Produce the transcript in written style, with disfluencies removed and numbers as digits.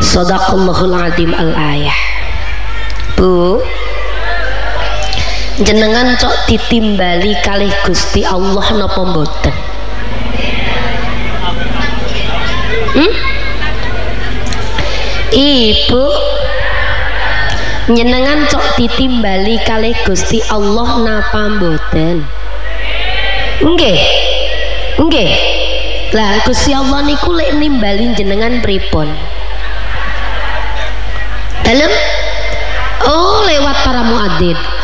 Shadaqallahul adzim al-ayah. Bu, jenengan cok ditimbali kalih Gusti Allah napa mboten? Ibu, jenengan cok ditimbali kalih Gusti Allah napa mboten? Nggih. Nggih. Lah Gusti Allah niku lek nimbali jenengan pripun? Dalem? Oh, lewat para muadzin.